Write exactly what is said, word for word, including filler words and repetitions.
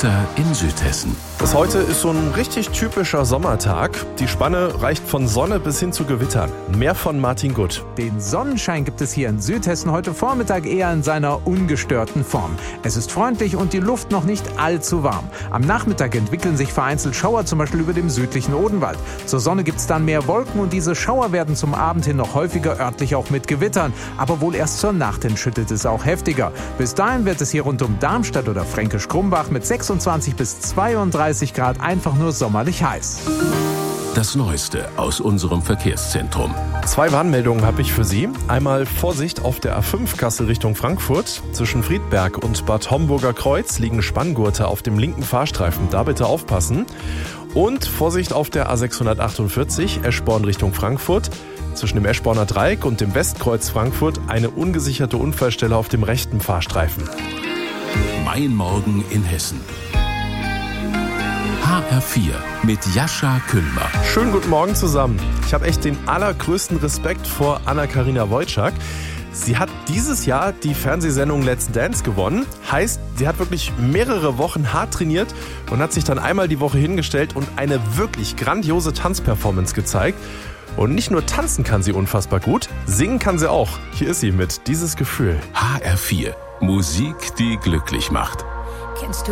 Wetter in Südhessen. Das heute ist so ein richtig typischer Sommertag. Die Spanne reicht von Sonne bis hin zu Gewittern. Mehr von Martin Gutt. Den Sonnenschein gibt es hier in Südhessen heute Vormittag eher in seiner ungestörten Form. Es ist freundlich und die Luft noch nicht allzu warm. Am Nachmittag entwickeln sich vereinzelt Schauer, zum Beispiel über dem südlichen Odenwald. Zur Sonne gibt es dann mehr Wolken und diese Schauer werden zum Abend hin noch häufiger, örtlich auch mit Gewittern. Aber wohl erst zur Nacht hin schüttet es auch heftiger. Bis dahin wird es hier rund um Darmstadt oder Fränkisch-Krumbach mit sechsundzwanzig bis zweiunddreißig Grad einfach nur sommerlich heiß. Das Neueste aus unserem Verkehrszentrum. Zwei Warnmeldungen habe ich für Sie. Einmal Vorsicht auf der A fünf Kassel Richtung Frankfurt. Zwischen Friedberg und Bad Homburger Kreuz liegen Spanngurte auf dem linken Fahrstreifen. Da bitte aufpassen. Und Vorsicht auf der A sechshundertachtundvierzig Eschborn Richtung Frankfurt. Zwischen dem Eschborner Dreieck und dem Westkreuz Frankfurt eine ungesicherte Unfallstelle auf dem rechten Fahrstreifen. Mein Morgen in Hessen. H R vier mit Jascha Kühlmer. Schönen guten Morgen zusammen. Ich habe echt den allergrößten Respekt vor Anna-Karina Wojcik. Sie hat dieses Jahr die Fernsehsendung Let's Dance gewonnen. Heißt, sie hat wirklich mehrere Wochen hart trainiert und hat sich dann einmal die Woche hingestellt und eine wirklich grandiose Tanzperformance gezeigt. Und nicht nur tanzen kann sie unfassbar gut, singen kann sie auch. Hier ist sie mit Dieses Gefühl. H R vier. Musik, die glücklich macht. Kennst du